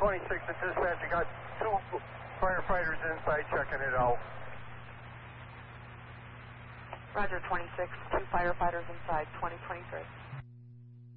26 at dispatch. I got 2 firefighters inside checking it out. Roger, 26. 2 firefighters inside, 2023.